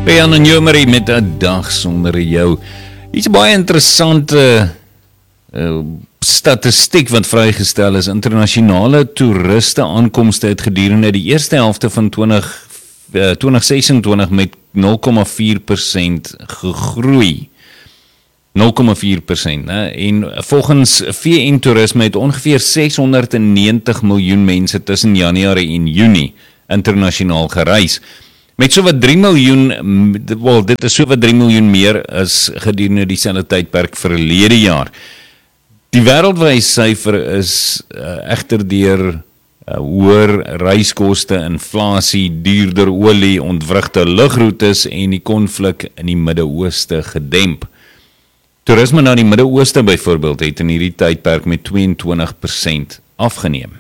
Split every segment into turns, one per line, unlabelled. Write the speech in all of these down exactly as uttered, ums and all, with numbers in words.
Rian en Jomarie met 'n dag sonder jou. Iets baie interessante uh, statistiek wat vrygestel is. Internasionale toeriste aankomste het gedurende die eerste helfte van twintig, uh, twintig sesentwintig met nul komma vier persent gegroei. nul komma vier persent. En volgens V N Toerisme het ongeveer seshonderdnegentig miljoen mense tussen Januarie en Junie internasionaal gereis. Met so wat drie miljoen, wel, dit is so wat drie miljoen meer as gedurende dieselfde tydperk verlede jaar. Die wêreldwye syfer is uh, egter deur uh, hoër reiskoste, inflasie, duurder olie, ontwrigte lugroetes en die konflik in die Midde-Ooste gedemp. Toerisme na die Midde-Ooste byvoorbeeld het in hierdie tydperk met tweeëntwintig persent afgeneem.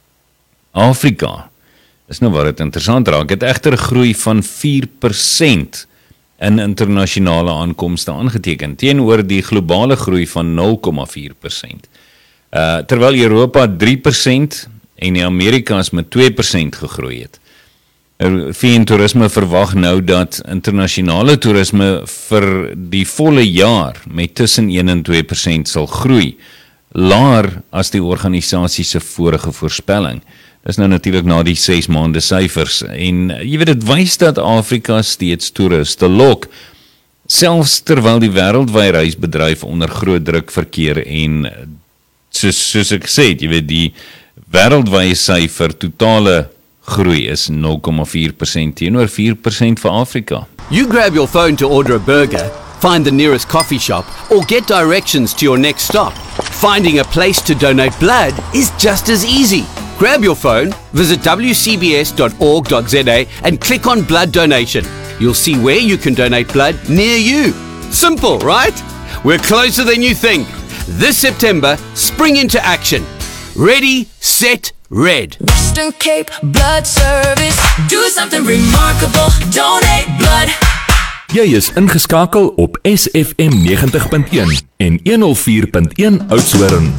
Afrika is nou waar dit interessant raak, het egter 'n groei van vier persent in internasionale aankomste aangeteken, teenoor die globale groei van nul komma vier persent. Uh, terwyl Europa drie persent en die Amerika's met twee persent gegroei het. V N Toerisme verwag nou dat internasionale toerisme vir die volle jaar met tussen een en twee persent sal groei, laer as die organisasie se vorige voorspelling. Dis nou natuurlik na die ses maande syfers, en jy weet, dit wys dat Afrika steeds toeriste lok, selfs terwyl die wêreldwye reisbedryf onder groot druk verkeer en, soos, soos ek sê, jy weet, die wêreldwye syfer, totale groei is nul komma vier persent teenoor vier persent vir Afrika.
You grab your phone to order a burger, find the nearest coffee shop, or get directions to your next stop. Finding a place to donate blood is just as easy. Grab your phone, visit w c b s dot org dot z a and click on blood donation. You'll see where you can donate blood near you. Simple, right? We're closer than you think. This September, spring into action. Ready, set, red.
Western Cape Blood Service. Do something remarkable. Donate blood.
Jy is ingeskakel op S F M negentig punt een en honderd vier punt een Oudtshoorn.